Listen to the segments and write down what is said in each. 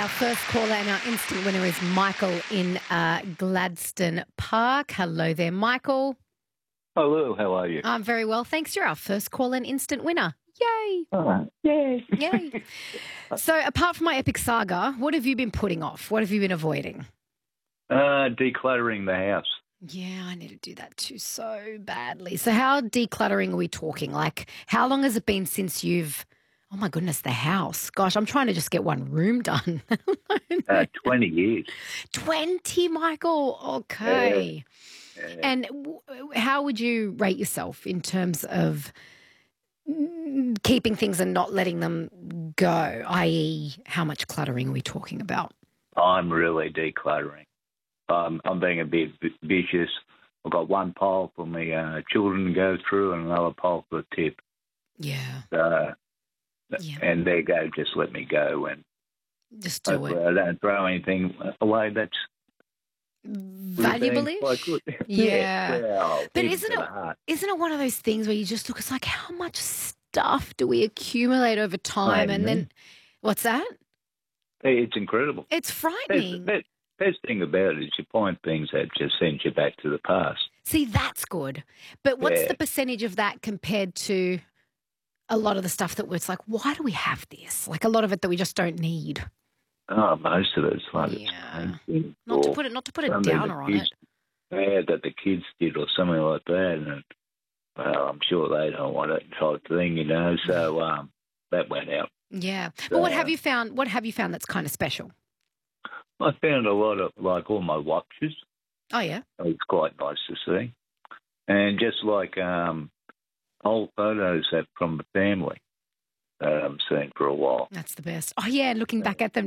Our first caller and our instant winner is Michael in Gladstone Park. Hello there, Michael. Hello, how are you? I'm very well, thanks. You're our first call and instant winner. Yay! Yay. Yay! So, apart from my epic saga, what have you been putting off? What have you been avoiding? Decluttering the house. Yeah, I need to do that too so badly. So, how decluttering are we talking? Like, how long has it been since you've... Oh, my goodness, the house. Gosh, I'm trying to just get one room done. 20 years. 20, Michael. Okay. And how would you rate yourself in terms of keeping things and not letting them go, i.e. how much cluttering are we talking about? I'm really decluttering. I'm being a bit vicious. I've got one pile for my children to go through and another pile for the tip. Yeah. And there you go, just let me go. And just do it. I don't throw anything away. That's valuable-ish? Quite good. Yeah. Well, but isn't it one of those things where you just look, it's like, how much stuff do we accumulate over time? And then, what's that? It's incredible. It's frightening. Best thing about it is you find things that just send you back to the past. See, that's good. But what's the percentage of that compared to a lot of the stuff that it's like, why do we have this? Like a lot of it that we just don't need. Oh, most of it's like not to put a downer on it. Yeah, that the kids did or something like that, and well, I'm sure they don't want it type thing, you know. So that went out. Yeah, but what have you found? What have you found that's kind of special? I found a lot of like all my watches. Oh yeah, it's quite nice to see, and just like old photos from the family that I haven't seen for a while. That's the best. Oh yeah, looking back at them.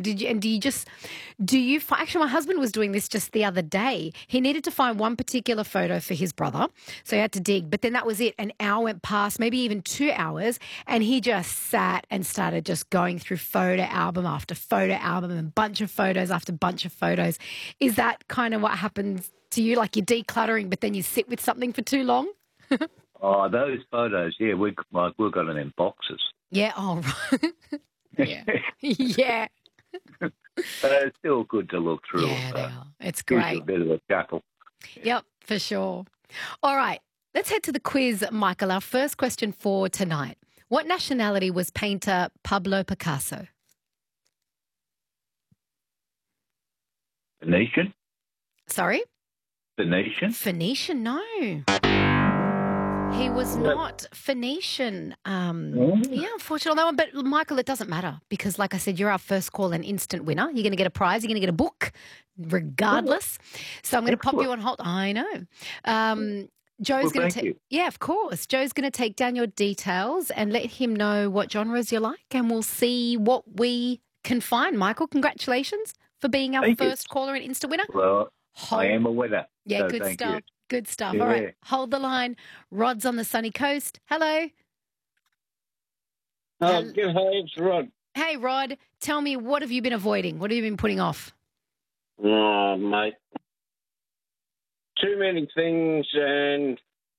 Actually, my husband was doing this just the other day. He needed to find one particular photo for his brother, so he had to dig. But then that was it. An hour went past, maybe even 2 hours, and he just sat and started just going through photo album after photo album and bunch of photos after bunch of photos. Is that kind of what happens to you? Like you're decluttering, but then you sit with something for too long? Oh, those photos, yeah, we've got them in boxes. Yeah, oh, right. Yeah. Yeah. But it's still good to look through. Yeah, they are. It's great. A bit of a chuckle. Yep, for sure. All right, let's head to the quiz, Michael. Our first question for tonight. What nationality was painter Pablo Picasso? Venetian? Sorry? Venetian? Phoenician, no. He was not Phoenician. Yeah, unfortunately on that one. But, Michael, it doesn't matter because, like I said, you're our first call and instant winner. You're going to get a prize. You're going to get a book regardless. So I'm going to pop you on hold. I know. Joe's going to take... Yeah, of course. Joe's going to take down your details and let him know what genres you like, and we'll see what we can find. Michael, congratulations for being our first caller and instant winner. Well, I am a winner. Yeah, so good stuff. You. Good stuff. Yeah. All right, hold the line. Rod's on the sunny coast. Hello. Hey, it's Rod. Hey, Rod. Tell me, what have you been avoiding? What have you been putting off? Oh, mate. Too many things, and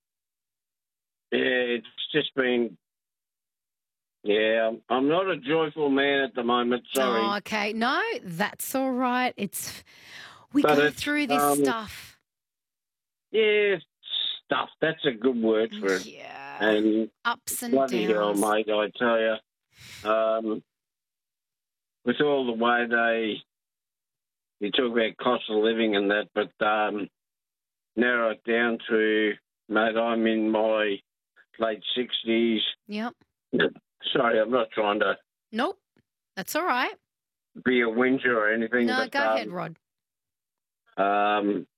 it's just been... Yeah, I'm not a joyful man at the moment, sorry. Oh, okay. No, that's all right. We go through this stuff. Yeah, stuff. That's a good word for it. Yeah. And ups and bloody downs. hell, mate, I tell you. With all the way you talk about cost of living and that, but narrow it down to, mate, I'm in my late 60s. Yep. Sorry, I'm not trying to... Nope. That's all right. ...be a whinger or anything. No, but, go ahead, Rod.